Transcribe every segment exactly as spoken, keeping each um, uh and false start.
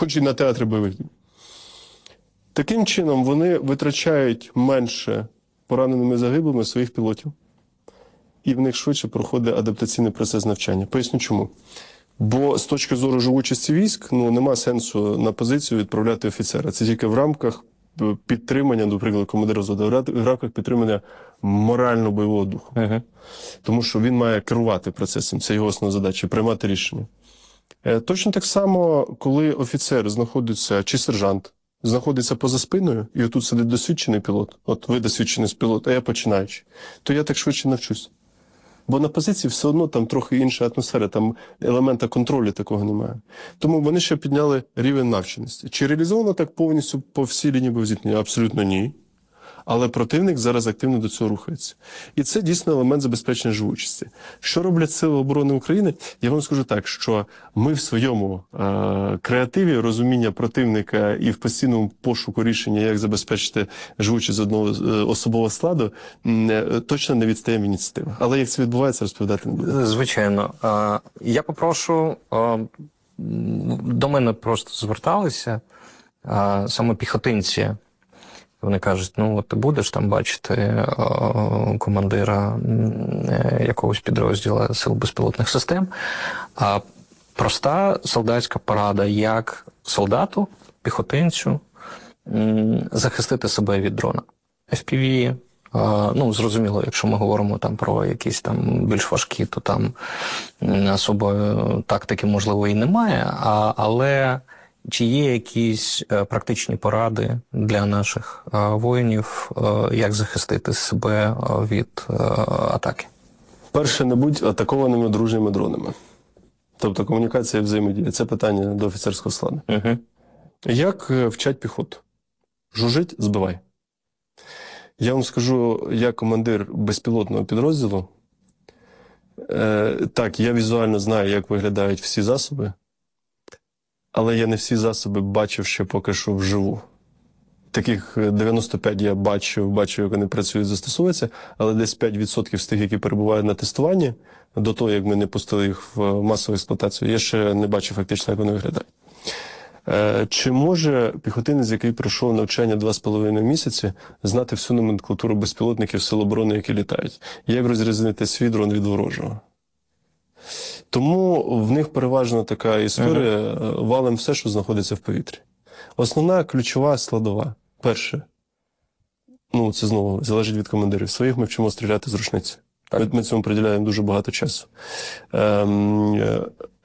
хоч і на театрі бойових дій. Таким чином, вони витрачають менше пораненими загиблими своїх пілотів. І в них швидше проходить адаптаційний процес навчання. Поясню чому. Бо з точки зору живучості військ, ну, нема сенсу на позицію відправляти офіцера. Це тільки в рамках підтримання, наприклад, командира взводу, в рамках підтримання морально-бойового духу. Uh-huh. Тому що він має керувати процесом, це його основна задача, приймати рішення. Е, точно так само, коли офіцер знаходиться, чи сержант, знаходиться поза спиною, і отут сидить досвідчений пілот, от ви досвідчений пілот, а я починаючий, то я так швидше навчусь. Бо на позиції все одно там трохи інша атмосфера, там елемента контролю такого немає. Тому вони ще підняли рівень навченості. Чи реалізовано так повністю по всій лінії бойового зіткнення? Абсолютно ні. Але противник зараз активно до цього рухається. І це дійсно елемент забезпечення живучості. Що роблять Сили оборони України? Я вам скажу так, що ми в своєму е креативі, розуміння противника і в постійному пошуку рішення, як забезпечити живучість одного е особового складу, е точно не відстаємо в ініціативах. Але як це відбувається, розповідати не буду. Звичайно. Е я попрошу, е до мене просто зверталися е саме піхотинці. Вони кажуть, ну от ти будеш там бачити о, командира е, якогось підрозділу Сил безпілотних систем. А проста солдатська порада, як солдату, піхотинцю, м, захистити себе від дрона. еф пі ві, е, ну зрозуміло, якщо ми говоримо там про якісь там більш важкі, то там особої тактики, можливо, і немає, а, але... Чи є якісь е, практичні поради для наших е, воїнів, е, як захистити себе від е, атаки? Перше, не будь атакованими дружніми дронами. Тобто комунікація і взаємодія. Це питання до офіцерського складу. Угу. Як вчать піхоту? Жужить – збивай. Я вам скажу, я командир безпілотного підрозділу. Е, так, я візуально знаю, як виглядають всі засоби. Але я не всі засоби бачив ще поки що вживу. Таких дев'яносто п'ять я бачив, бачив, як вони працюють, застосовуються, але десь п'ять відсотків з тих, які перебувають на тестуванні, до того, як ми не пустили їх в масову експлуатацію, я ще не бачив фактично, як вони виглядають. Е, чи може піхотинець, який пройшов навчання два з половиною місяці, знати всю номенклатуру безпілотників Сил оборони, які літають? Як розрізнити свій дрон від ворожого? Тому в них переважно така історія, uh-huh. валим все, що знаходиться в повітрі. Основна ключова складова. Перше, ну це знову залежить від командирів. Своїх ми вчимо стріляти з рушниці. Ми, ми цьому приділяємо дуже багато часу. Ем, е,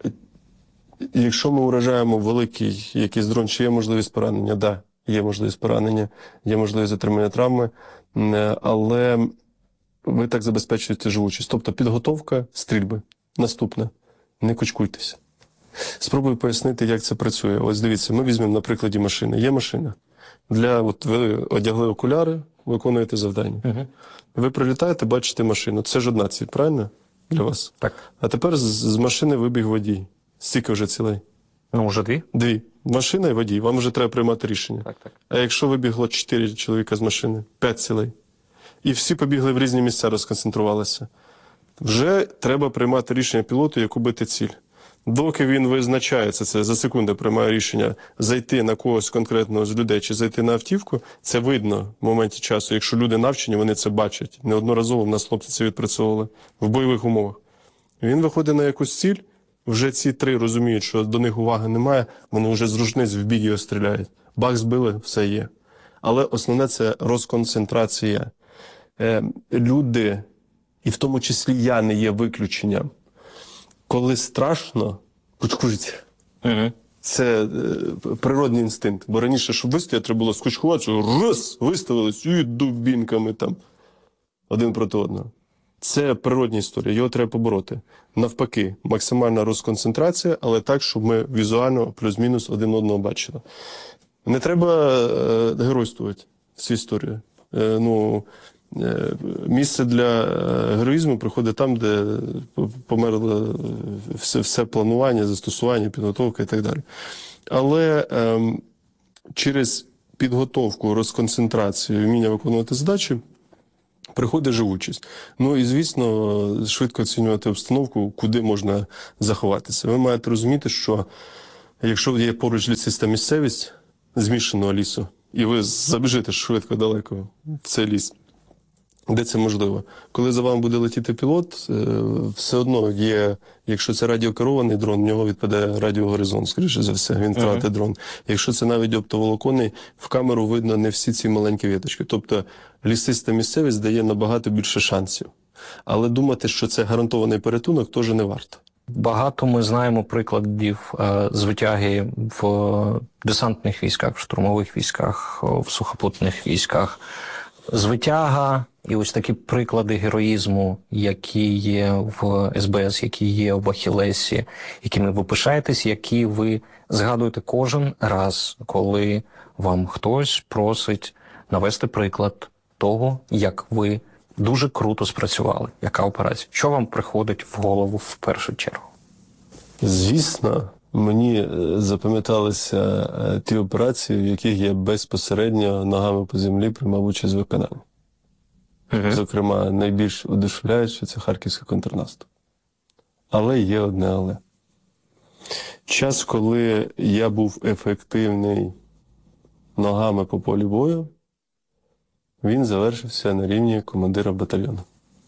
якщо ми уражаємо великий якийсь дрон, чи є можливість поранення? Так, да, є можливість поранення, є можливість отримання травми, е, але ви так забезпечуєте живучість. Тобто підготовка стрільби. Наступне. Не кучкуйтеся. Спробую пояснити, як це працює. Ось дивіться, ми візьмемо на прикладі машини. Є машина. Для, от ви одягли окуляри, виконуєте завдання. Угу. Ви прилітаєте, бачите машину. Це ж одна ціль, правильно? Для вас. Так. А тепер з, з машини вибіг водій. Стільки вже цілей? Ну, вже дві. Дві. Машина і водій. Вам вже треба приймати рішення. Так, так. А якщо вибігло чотири чоловіка з машини? П'ять цілей. І всі побігли в різні місця, розконцентрувалися. Вже треба приймати рішення пілоту, яку бити ціль. Доки він визначається, це за секунду приймає рішення зайти на когось конкретного з людей чи зайти на автівку, це видно в моменті часу. Якщо люди навчені, вони це бачать. Неодноразово в нас хлопці це відпрацьовували в бойових умовах. Він виходить на якусь ціль, вже ці три розуміють, що до них уваги немає, вони вже з рушниць в бік його стріляють. Бах збили, все є. Але основне – це розконцентрація. Е, люди... І в тому числі я не є виключенням. Коли страшно, кучкуйте. Угу. Це е, природний інстинкт. Бо раніше, щоб вистояти, треба було скучкуватися, раз, виставились, і дубінками там, один проти одного. Це природня історія, його треба побороти. Навпаки, максимальна розконцентрація, але так, щоб ми візуально плюс-мінус один одного бачили. Не треба е, геройствувати всю історію. Е, ну... Місце для героїзму приходить там, де померло все, все планування, застосування, підготовка і так далі. Але ем, через підготовку, розконцентрацію, вміння виконувати задачі приходить живучість. Ну і, звісно, швидко оцінювати обстановку, куди можна заховатися. Ви маєте розуміти, що Якщо є поруч лісиста місцевість змішаного лісу, і ви забіжите швидко далеко в цей ліс, де це можливо? Коли за вами буде летіти пілот, все одно є, якщо це радіокерований дрон, в нього відпаде радіогоризонт, скоріше за все, він втратить uh-huh. дрон. Якщо це навіть оптоволоконний, в камеру видно не всі ці маленькі віточки. Тобто лісиста місцевість дає набагато більше шансів. Але думати, що це гарантований порятунок, теж не варто. Багато ми знаємо прикладів е, з витяги в десантних військах, в штурмових військах, в сухопутних військах. Звитяга і ось такі приклади героїзму, які є в ес бе ес, які є в Ахілесі, якими ви пишаєтесь, які ви згадуєте кожен раз, коли вам хтось просить навести приклад того, як ви дуже круто спрацювали. Яка операція? Що вам приходить в голову в першу чергу? Звісно, мені запам'яталися ті операції, в яких я безпосередньо ногами по землі приймав участь в виконанні. Uh-huh. Зокрема, найбільш одушевляюче – це харківський контрнаступ. Але є одне але. Час, коли я був ефективний ногами по полі бою, він завершився на рівні командира батальйону.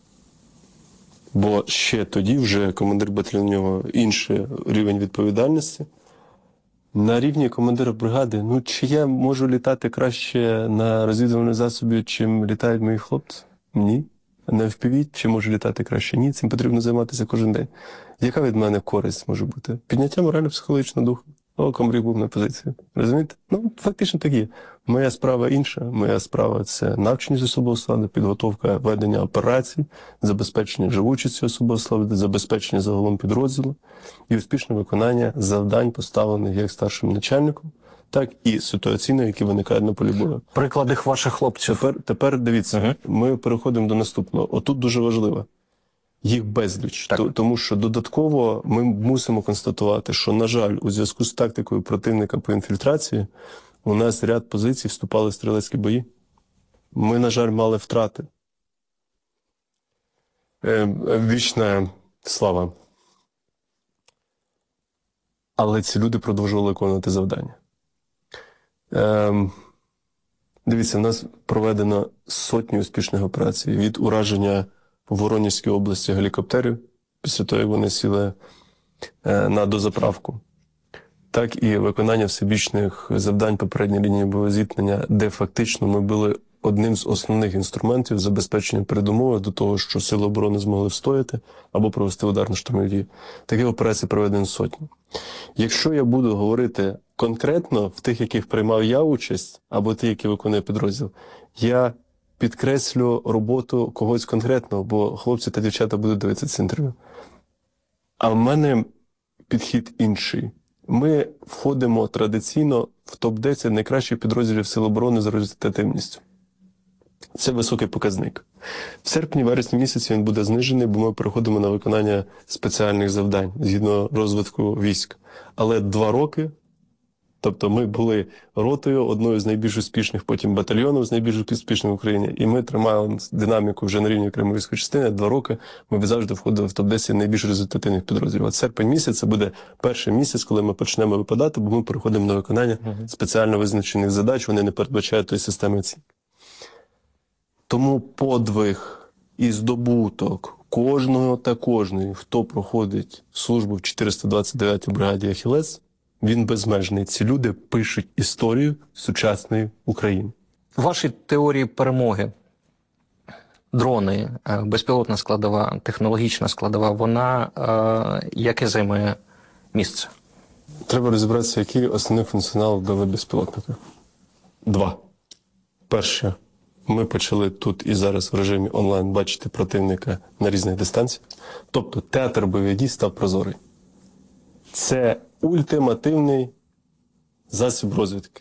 Бо ще тоді вже командир батальйону, у нього інший рівень відповідальності. На рівні командира бригади, ну чи я можу літати краще на розвідувальному засобі, чим літають мої хлопці? Ні. На еф пі ві чи можу літати краще? Ні. Цим потрібно займатися кожен день. Яка від мене користь може бути? Підняття морально-психологічного духу. О, комбриг був на позиції. Розумієте? Ну, фактично так є. Моя справа інша. Моя справа – це навчення особового складу, підготовка ведення операцій, забезпечення живучості особового складу, забезпечення загалом підрозділу і успішне виконання завдань, поставлених як старшим начальником, так і ситуаційно, які виникають на полі бою. Приклади ваших хлопців. Тепер, тепер дивіться, uh-huh. ми переходимо до наступного. Отут дуже важливо. Їх безліч. Так. Тому що додатково ми мусимо констатувати, що, на жаль, у зв'язку з тактикою противника по інфільтрації у нас ряд позицій вступали в стрілецькі бої. Ми, на жаль, мали втрати. Е, вічна слава. Але ці люди продовжували виконувати завдання. Е, дивіться, в нас проведено сотні успішних операцій. Від ураження в Воронезькій області гелікоптерів, після того, як вони сіли е, на дозаправку, так і виконання всебічних завдань попередньої лінії бойового зіткнення, де фактично ми були одним з основних інструментів забезпечення передумови до того, що сили оборони змогли встояти або провести ударно-штурмові дії. Такі операції проведені сотні. Якщо я буду говорити конкретно в тих, яких приймав я участь, або ті, які виконує підрозділ, я підкреслю роботу когось конкретного, бо хлопці та дівчата будуть дивитися це інтерв'ю. А в мене підхід інший. Ми входимо традиційно в топ десять найкращих підрозділів Сил оборони за результативністю. Це високий показник. В серпні-вересні місяці він буде знижений, бо ми переходимо на виконання спеціальних завдань, згідно розвитку військ. Але два роки, тобто ми були ротою, одною з найбільш успішних, потім батальйоном з найбільш успішним в Україні, і ми тримали динаміку вже на рівні окремої військової частини. Два роки ми завжди входили в топ десять найбільш результативних підрозділів. От серпень місяць – це буде перший місяць, коли ми почнемо випадати, бо ми переходимо на виконання спеціально визначених задач, вони не передбачають тої системи оцінки. Тому подвиг і здобуток кожного та кожної, хто проходить службу в чотириста двадцять дев'ятій бригаді «Ахілес», він безмежний. Ці люди пишуть історію сучасної України. Ваші теорії перемоги, дрони, безпілотна складова, технологічна складова, вона е, яке займає місце? Треба розібратися, який основний функціонал дали безпілотники. Два. Перше. Ми почали тут і зараз в режимі онлайн бачити противника на різних дистанціях. Тобто театр бойових дій став прозорий. Це ультимативний засіб розвідки.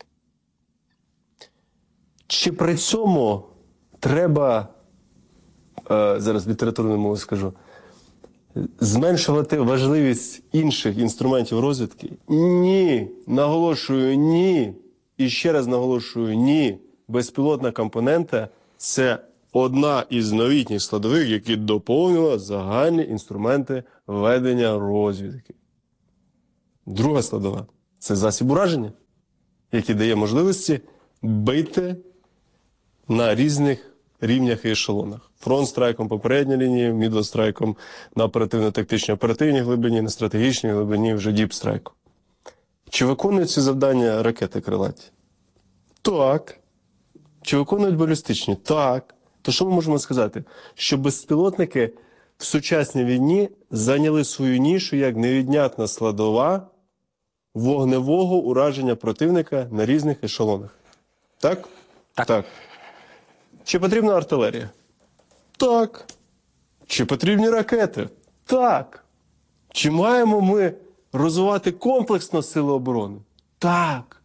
Чи при цьому треба, е, зараз літературною мовою скажу, зменшувати важливість інших інструментів розвідки? Ні. Наголошую, ні. І ще раз наголошую, ні. Безпілотна компонента – це одна із новітніх складових, які доповнила загальні інструменти ведення розвідки. Друга складова Це засіб ураження, який дає можливості бити на різних рівнях і ешелонах. Фронт-страйком по передній лінії, мідл-страйком на оперативно-тактичній оперативній глибині, на стратегічній глибині вже діп-страйком. Чи виконують ці завдання ракети крилаті? Так. Чи виконують балістичні? Так. То що ми можемо сказати? Що безпілотники в сучасній війні зайняли свою нішу як невіднятна складова вогневого ураження противника на різних ешелонах. Так? Так. Так. Чи потрібна артилерія? Так. Чи потрібні ракети? Так. Чи маємо ми розвивати комплексно сили оборони? Так.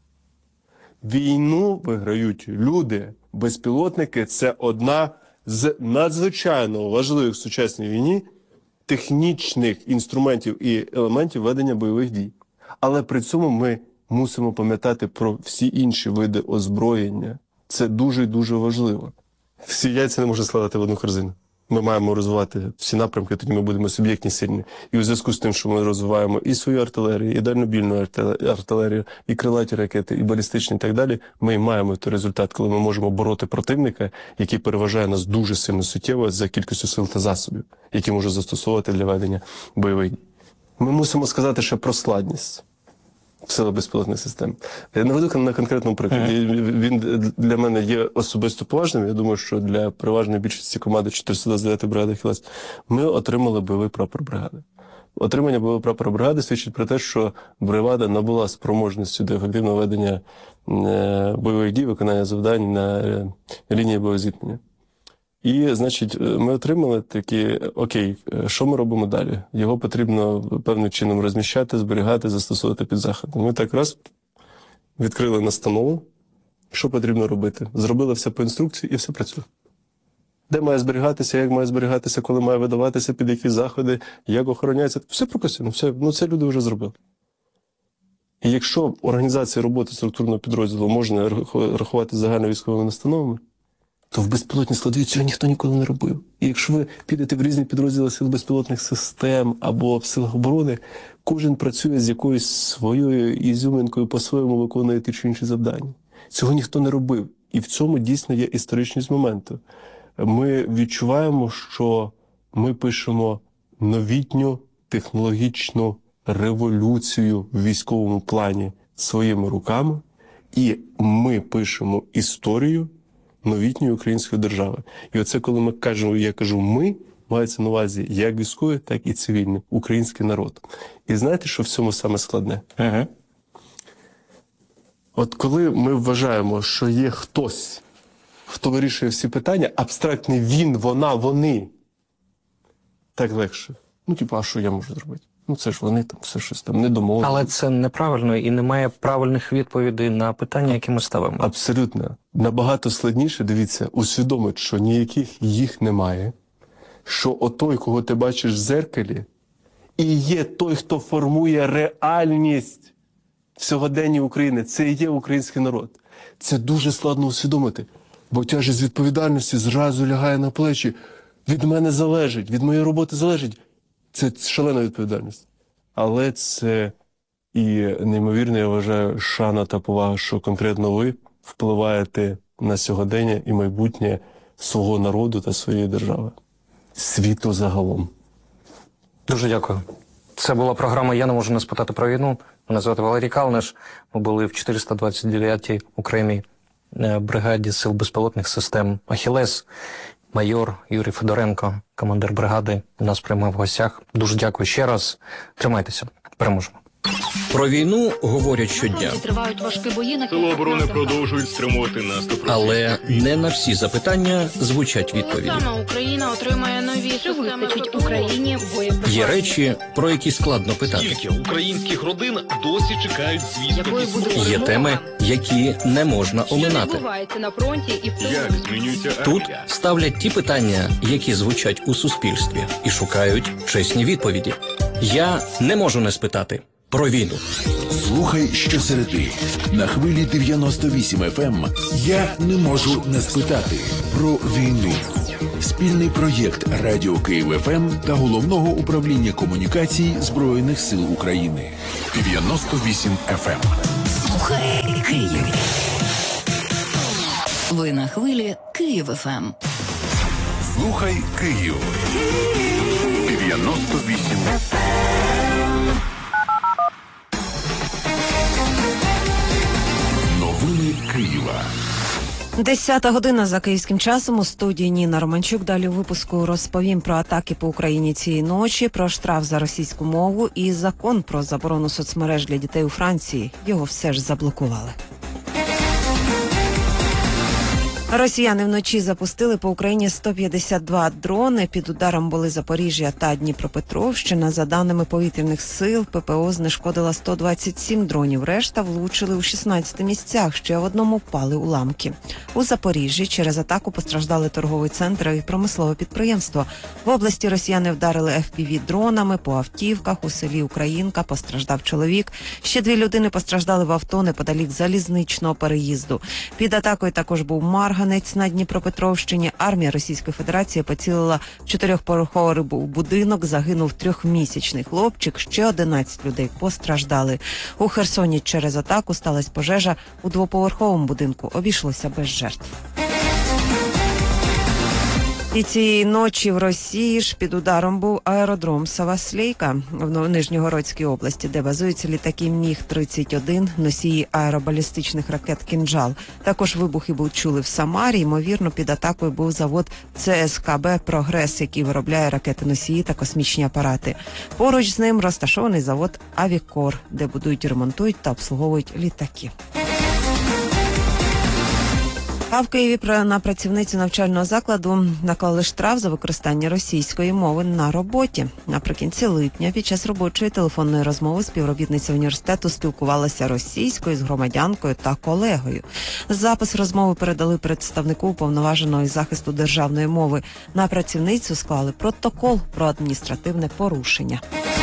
Війну виграють люди. Безпілотники – це одна з надзвичайно важливих в сучасній війні технічних інструментів і елементів ведення бойових дій. Але при цьому ми мусимо пам'ятати про всі інші види озброєння. Це дуже і дуже важливо. Всі яйця не можна складати в одну корзину. Ми маємо розвивати всі напрямки, тоді ми будемо суб'єктні сильні. І у зв'язку з тим, що ми розвиваємо і свою артилерію, і дальнобільну артилерію, і крилаті ракети, і балістичні, і так далі, ми маємо той результат, коли ми можемо бороти противника, який переважає нас дуже сильно суттєво за кількістю сил та засобів, які може застосовувати для ведення бойових дій. Ми мусимо сказати ще про складність сили безпілотних систем. Я наведу на конкретному прикладі. Він для мене є особисто поважним. Я думаю, що для переважної більшості команди чотириста двадцять дев'ятої бригади «Ахіллес» ми отримали бойовий прапор бригади. Отримання бойового прапора бригади свідчить про те, що бригада набула спроможністю до ефективного ведення бойових дій, виконання завдань на лінії боєзіткнення. І, значить, ми отримали такі, окей, що ми робимо далі? Його потрібно певним чином розміщати, зберігати, застосовувати під заходи. Ми так раз відкрили настанову, що потрібно робити. Зробили все по інструкції і все працює. Де має зберігатися, як має зберігатися, коли має видаватися, під які заходи, як охороняється. Все прописано, все, ну це люди вже зробили. І якщо організація роботи структурного підрозділу можна рахувати загальновійськовими настановами, то в безпілотній складові цього ніхто ніколи не робив. І якщо ви підете в різні підрозділи сил безпілотних систем або в силах оборони, кожен працює з якоюсь своєю ізюминкою, по-своєму виконує ті чи інші завдання. Цього ніхто не робив. І в цьому дійсно є історичність моменту. Ми відчуваємо, що ми пишемо новітню технологічну революцію в військовому плані своїми руками, і ми пишемо історію новітньої української держави. І оце, коли ми кажемо, я кажу «ми», мається на увазі як військові, так і цивільний, український народ. І знаєте, що в цьому саме складне? Ага. От коли ми вважаємо, що є хтось, хто вирішує всі питання, абстрактний він, вона, вони, так легше. Ну, типу, а що я можу зробити? Ну, це ж вони там все щось там не домовилися. Але це неправильно і немає правильних відповідей на питання, які ми ставимо. Абсолютно. Набагато складніше, дивіться, усвідомити, що ніяких їх немає, що отой, кого ти бачиш в дзеркалі, і є той, хто формує реальність в сьогоденні України. Це і є український народ. Це дуже складно усвідомити, бо тяжість відповідальності зразу лягає на плечі. Від мене залежить, від моєї роботи залежить. Це шалена відповідальність. Але це і неймовірно, я вважаю, шана та повага, що конкретно ви впливаєте на сьогодення і майбутнє свого народу та своєї держави. Світу загалом. Дуже дякую. Це була програма «Я не можу не спитати про війну». Мене звати Валерій Калниш. Ми були в чотириста двадцять дев'ятій окремій бригаді сил безпілотних систем «Ахіллес». Майор Юрій Федоренко, командир бригади, нас приймав в гостях. Дуже дякую ще раз. Тримайтеся. Переможемо. Про війну говорять щодня. Тривають важкі бої на Сили оборони продовжують стримувати наступ. Але не на всі запитання звучать відповіді. Саме Україна отримає нові системи Україні боєприпасів. Є речі, про які складно питати. Скільки українських родин досі чекають звісток Якою із буде фронту? Є теми, які не можна Що оминати. відбувається на фронті і в Як цілому? змінюється Тут армія? ставлять ті питання, які звучать у суспільстві, і шукають чесні відповіді. Я не можу не спитати про війну. Слухай щосереди на хвилі дев'яносто вісім еф ем. Я не можу не спитати про війну. Спільний проєкт Радіо Київ еф ем та Головного управління комунікацій Збройних сил України. дев'яносто вісім еф ем. Слухай Київ. Ви на хвилі Київ еф ем. Слухай Київ. дев'яносто вісім еф ем. Новини Києва. Десята година за київським часом. У студії Ніна Романчук. Далі у випуску розповім про атаки по Україні цієї ночі, про штраф за російську мову і закон про заборону соцмереж для дітей у Франції. Його все ж заблокували. Росіяни вночі запустили по Україні сто п'ятдесят два дрони. Під ударом були Запоріжжя та Дніпропетровщина. За даними повітряних сил, ППО знешкодила сто двадцять сім дронів. Решта влучили у шістнадцяти місцях. Ще в одному впали уламки. У Запоріжжі через атаку постраждали торговий центр і промислове підприємство. В області росіяни вдарили еф пі ві-дронами по автівках. У селі Українка постраждав чоловік. Ще дві людини постраждали в авто неподалік залізничного переїзду. Під атакою також був Марганець на Дніпропетровщині. Армія Російської Федерації поцілила в чотирьохповерховий будинок. Загинув трьохмісячний хлопчик. Ще одинадцять людей постраждали. У Херсоні через атаку сталася пожежа у двоповерховому будинку. Обійшлося без жертв. І цієї ночі в Росії ж під ударом був аеродром Саваслейка в Нижньогородській області, де базуються літаки Міг тридцять один, носії аеробалістичних ракет «Кинжал». Також вибухи були чули в Самарі. Ймовірно, під атакою був завод це ес ка бе «Прогрес», який виробляє ракети-носії та космічні апарати. Поруч з ним розташований завод «Авікор», де будують, ремонтують та обслуговують літаки. А в Києві на працівницю навчального закладу наклали штраф за використання російської мови на роботі. Наприкінці липня під час робочої телефонної розмови співробітниця університету спілкувалася російською з громадянкою та колегою. Запис розмови передали представнику уповноваженого із захисту державної мови. На працівницю склали протокол про адміністративне порушення.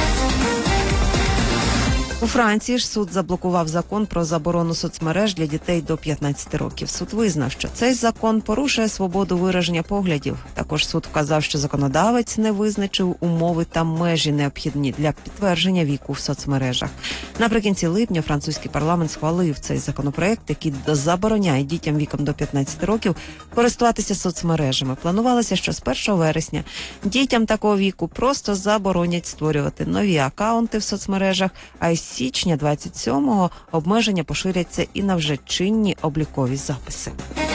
У Франції ж суд заблокував закон про заборону соцмереж для дітей до п'ятнадцяти років. Суд визнав, що цей закон порушує свободу вираження поглядів. Також суд вказав, що законодавець не визначив умови та межі, необхідні для підтвердження віку в соцмережах. Наприкінці липня французький парламент схвалив цей законопроект, який забороняє дітям віком до п'ятнадцяти років користуватися соцмережами. Планувалося, що з першого вересня дітям такого віку просто заборонять створювати нові акаунти в соцмережах, а із січня двадцять сьомого обмеження поширяться і на вже чинні облікові записи.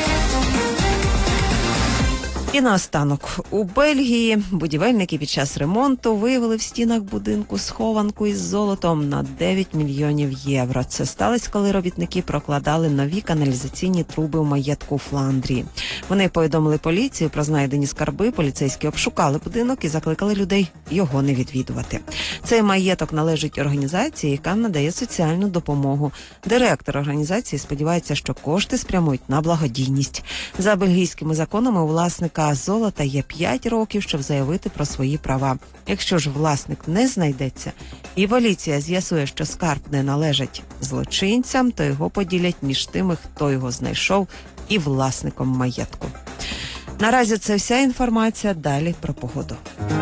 І наостанок. У Бельгії будівельники під час ремонту виявили в стінах будинку схованку із золотом на дев'ять мільйонів євро. Це сталося, коли робітники прокладали нові каналізаційні труби у маєтку у Фландрії. Вони повідомили поліцію про знайдені скарби, поліцейські обшукали будинок і закликали людей його не відвідувати. Цей маєток належить організації, яка надає соціальну допомогу. Директор організації сподівається, що кошти спрямують на благодійність. За бельгійськими законами у власника золота є п'ять років, щоб заявити про свої права. Якщо ж власник не знайдеться і поліція з'ясує, що скарб не належить злочинцям, то його поділять між тими, хто його знайшов, і власником маєтку. Наразі це вся інформація. Далі про погоду.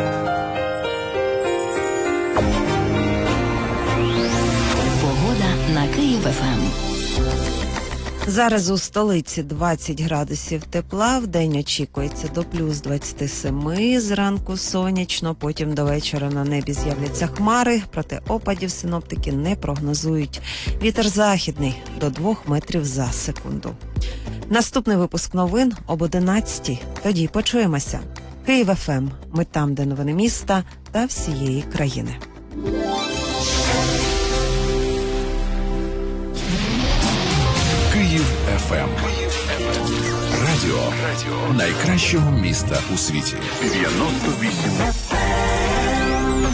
Погода на Київ еф ем. Зараз у столиці двадцять градусів тепла, вдень очікується до плюс двадцять сім, зранку сонячно, потім до вечора на небі з'являться хмари, проте опадів синоптики не прогнозують. Вітер західний до двох метрів за секунду. Наступний випуск новин об одинадцятій. Тоді почуємося. Київ еф ем. Ми там, де новини міста та всієї країни. Київ еф ем. Радіо найкращого міста у світі. дев'яносто вісім еф ем.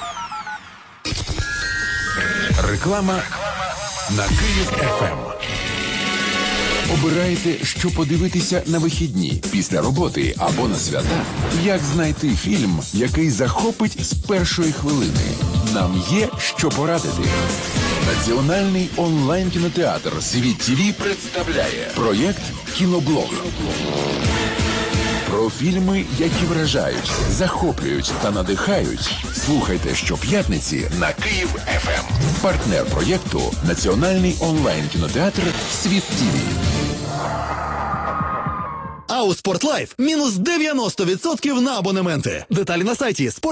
Реклама на Київ еф ем. Обирайте, що подивитися на вихідні, після роботи або на свята. Як знайти фільм, який захопить з першої хвилини? Нам є що порадити. Національний онлайн-кінотеатр «Світ ТІВІ» представляє проєкт «Кіноблог». Про фільми, які вражають, захоплюють та надихають. Слухайте щоп'ятниці на Київ еф ем. Партнер проєкту – Національний онлайн-кінотеатр «Світ ТІВІ». А у Спортлайф мінус дев'яносто відсотків на абонементи. Деталі на сайті спорт.